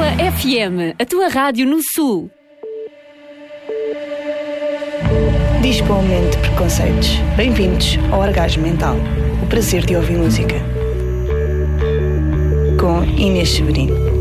Lisboa FM, a tua rádio no Sul. Dispo um momento de preconceitos. Bem-vindos ao Orgasmo Mental. O prazer de ouvir música. Com Inês Severino.